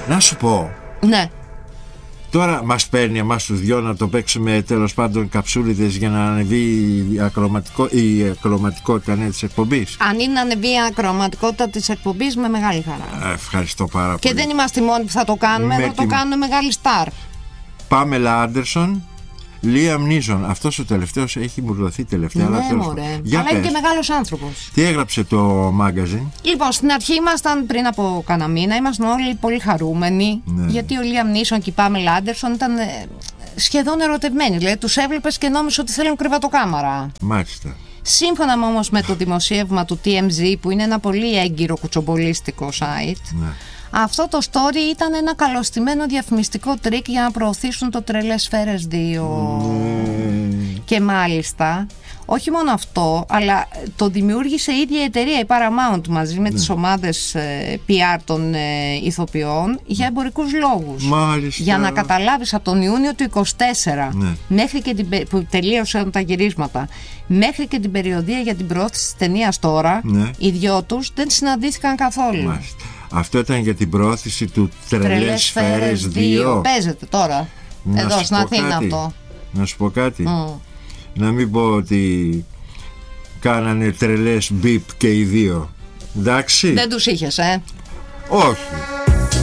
Να σου πω. Ναι. Τώρα μας παίρνει εμάς τους δυο να το παίξουμε τέλος πάντων καψούλιδες για να ανεβεί η ακροματικότητα της εκπομπής. Αν είναι να ανεβεί η ακροματικότητα της εκπομπής, με μεγάλη χαρά. Ευχαριστώ πάρα πολύ. Και δεν είμαστε οι μόνοι που θα το κάνουμε, εδώ το κάνουν μεγάλοι στάρ. Πάμελα Άντερσον, Λίαμ Νίσον. Αυτός ο τελευταίος έχει μουρλωθεί τελευταία. Ναι, μωρέ. Αλλά είναι και μεγάλος άνθρωπος. Τι έγραψε το magazine? Λοιπόν, στην αρχή ήμασταν πριν από κανένα μήνα, ήμασταν όλοι πολύ χαρούμενοι. Ναι. Γιατί ο Λίαμ Νίσον και η Πάμελα Άντερσον ήταν σχεδόν ερωτευμένοι. Δηλαδή, τους έβλεπες και νόμιζες ότι θέλουν κρεβατοκάμαρα. Μάλιστα. Σύμφωνα όμως με το δημοσίευμα του TMZ, που είναι ένα πολύ έγκυρο κουτσομπολίστικο site, ναι, αυτό το story ήταν ένα καλωστημένο διαφημιστικό τρίκ για να προωθήσουν το Τρελές Σφαίρες 2. Και μάλιστα, όχι μόνο αυτό, αλλά το δημιούργησε η ίδια η εταιρεία, η Paramount, μαζί με τις ομάδες PR των ηθοποιών, για εμπορικούς λόγους. Μάλιστα. Για να καταλάβεις, από τον Ιούνιο του 24, μέχρι και που τελείωσαν τα γυρίσματα, μέχρι και την περιοδία για την προώθηση της ταινίας τώρα, οι δυο τους δεν συναντήθηκαν καθόλου. Μάλιστα. Αυτό ήταν για την προώθηση του Τρελές Σφαίρες 2. Παίζεται τώρα. Εδώ στην Αθήνα αυτό. Να σου πω κάτι. Να μην πω ότι κάνανε τρελές μπιπ και οι δύο. Εντάξει. Δεν τους είχες, Όχι.